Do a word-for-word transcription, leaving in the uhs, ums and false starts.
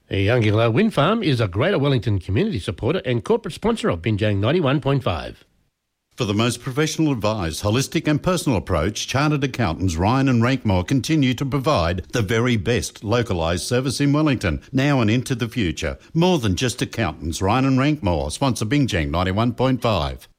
Younginglow Wind Farm is a Greater Wellington community supporter and corporate sponsor of Binjang ninety-one point five. For the most professional advised, holistic and personal approach, Chartered Accountants Ryan and Rankmore continue to provide the very best localised service in Wellington, now and into the future. More than just accountants, Ryan and Rankmore sponsor Binjang ninety-one point five.